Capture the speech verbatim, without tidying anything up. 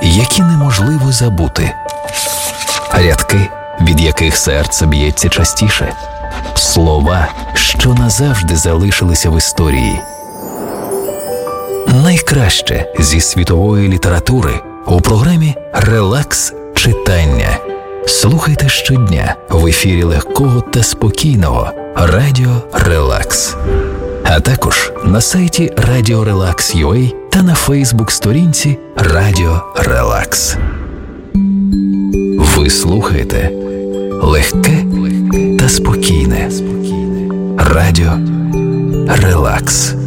які неможливо забути. Рядки, від яких серце б'ється частіше. Слова, що назавжди залишилися в історії. Найкраще зі світової літератури у програмі «Релакс читання». Слухайте щодня в ефірі легкого та спокійного Радіо Релакс. А також на сайті радіо релакс крапка ю а та на Фейсбук-сторінці Радіо Релакс. Ви слухаєте легке та спокійне Радіо Релакс.